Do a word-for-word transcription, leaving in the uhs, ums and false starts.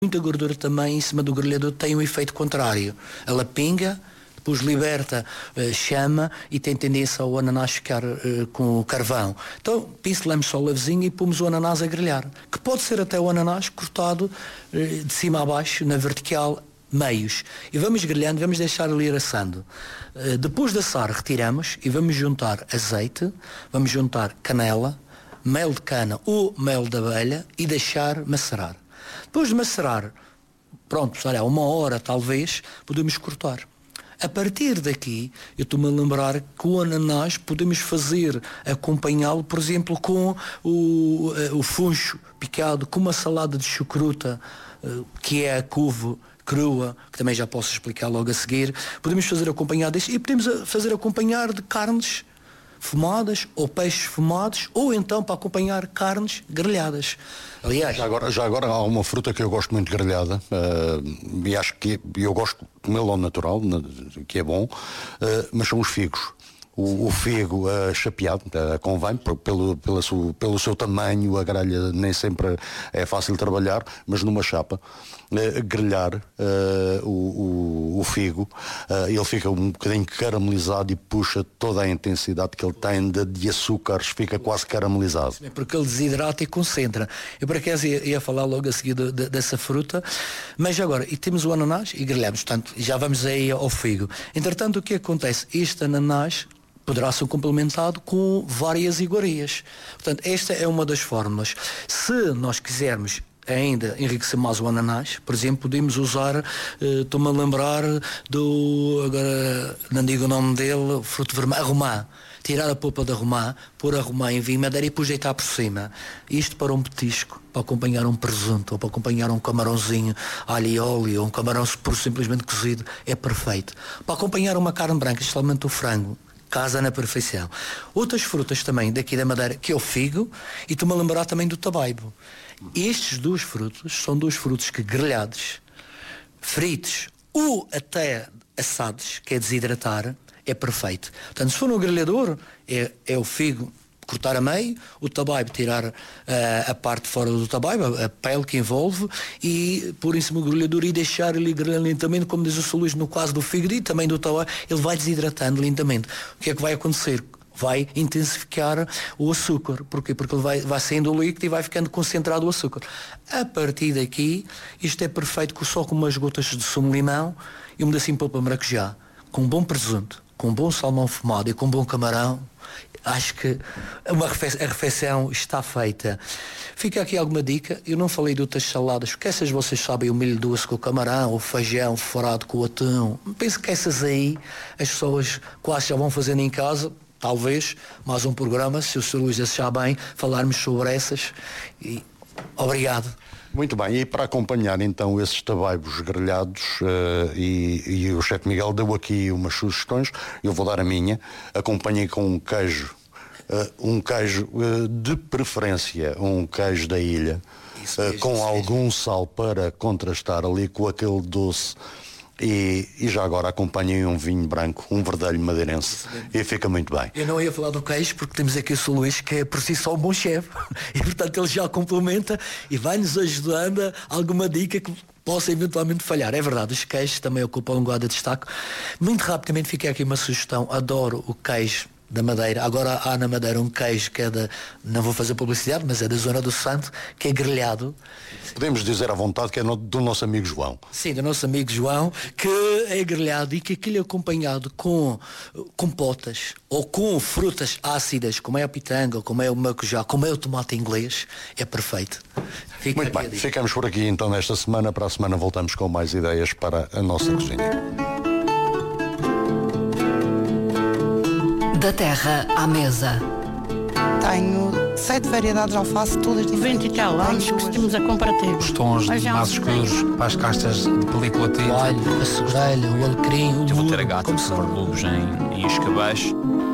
Muita gordura também em cima do grelhador tem um efeito contrário. Ela pinga, depois liberta uh, chama e tem tendência ao ananás ficar uh, com o carvão. Então pincelamos só levezinho e pomos o ananás a grelhar, que pode ser até o ananás cortado uh, de cima a baixo, na vertical, meios. E vamos grelhando, vamos deixar ali ir assando. Uh, depois de assar, retiramos e vamos juntar azeite, vamos juntar canela, mel de cana ou mel de abelha e deixar macerar. Depois de macerar, pronto, olha, uma hora talvez, podemos cortar. A partir daqui, eu estou-me a lembrar que o ananás podemos fazer, acompanhá-lo, por exemplo, com o, o funcho picado, com uma salada de chucruta, que é a couve crua, que também já posso explicar logo a seguir. Podemos fazer acompanhado disto e podemos fazer acompanhar de carnes fumadas ou peixes fumados, ou então para acompanhar carnes grelhadas. Aliás, já agora, já agora há uma fruta que eu gosto muito grelhada, uh, e acho que eu gosto de comê-la ao natural, que é bom, uh, mas são os figos. O, o figo uh, chapeado uh, convém pelo, pela su, pelo seu tamanho. A grelha nem sempre é fácil de trabalhar, mas numa chapa uh, grelhar uh, o, o, o figo, uh, ele fica um bocadinho caramelizado e puxa toda a intensidade que ele tem de, de açúcares, fica quase caramelizado. É porque ele desidrata e concentra. Eu por acaso ia, ia falar logo a seguir de, de, dessa fruta, mas agora, e temos o ananás e grelhamos, portanto, já vamos aí ao figo. Entretanto, o que acontece? Este ananás poderá ser complementado com várias iguarias. Portanto, esta é uma das fórmulas. Se nós quisermos ainda enriquecer mais o ananás, por exemplo, podemos usar, uh, estou-me a lembrar do, agora não digo o nome dele, fruto vermelho, a romã. Tirar a polpa da romã, pôr a romã em vinho, madeira e depois deitar por cima. Isto para um petisco, para acompanhar um presunto, ou para acompanhar um camarãozinho alho e óleo, ou um camarão por simplesmente cozido, é perfeito. Para acompanhar uma carne branca, especialmente o frango, casa na perfeição. Outras frutas também daqui da Madeira, que é o figo, e estou-me a lembrar também do tabaibo. Estes dois frutos são dois frutos que grelhados, fritos ou até assados, que é desidratar, é perfeito. Portanto, se for no grelhador, é, é o figo cortar a meio, o tabaibo tirar uh, a parte fora do tabaibo, a, a pele que envolve, e pôr em cima do grelhador e deixar ele grelhar lentamente, como diz o Sr. Luís, no caso do fígado e também do tabaibo, ele vai desidratando lentamente. O que é que vai acontecer? Vai intensificar o açúcar. Porquê? Porque ele vai, vai saindo o líquido e vai ficando concentrado o açúcar. A partir daqui, isto é perfeito só com umas gotas de sumo de limão e um pedacinho de polpa maracujá, com um bom presunto, com um bom salmão fumado e com um bom camarão. Acho que uma refe- a refeição está feita. Fica aqui alguma dica. Eu não falei de outras saladas, porque essas vocês sabem, o milho doce com o camarão, o feijão forado com o atum. Penso que essas aí as pessoas quase já vão fazendo em casa. Talvez mais um programa, se o senhor Luís achar bem, falarmos sobre essas. E obrigado. Muito bem, e para acompanhar então esses tabaibos grelhados, uh, e, e o chefe Miguel deu aqui umas sugestões, eu vou dar a minha. Acompanhem com um queijo, uh, um queijo uh, de preferência, um queijo da ilha, isso, uh, com algum sal para contrastar ali com aquele doce. E, e já agora acompanhem um vinho branco, um verdelho madeirense, e fica muito bem. Eu não ia falar do queijo porque temos aqui o senhor Luís, que é por si só um bom chefe, e portanto ele já complementa e vai-nos ajudando a alguma dica que possa eventualmente falhar. É verdade, os queijos também ocupam um lugar de destaque. Muito rapidamente fica aqui uma sugestão: adoro o queijo da Madeira. Agora há na Madeira um queijo que é da, não vou fazer publicidade, mas é da zona do Santo, que é grelhado. Podemos dizer à vontade que é no, do nosso amigo João. Sim, do nosso amigo João, que é grelhado e que aquilo é acompanhado com compotas ou com frutas ácidas, como é a pitanga, como é o maracujá, como é o tomate inglês, é perfeito. Fica muito bem, ficamos por aqui então nesta semana. Para a semana voltamos com mais ideias para a nossa cozinha. Da terra à mesa. Tenho sete variedades de alface, todas diferentes. vinte e tal anos que temos a comparativa. Os tons mais escuros para as castas de película T. O alho, a segurelha, o alecrim, o Eu vou ter a gata de lobos em, em escabeche.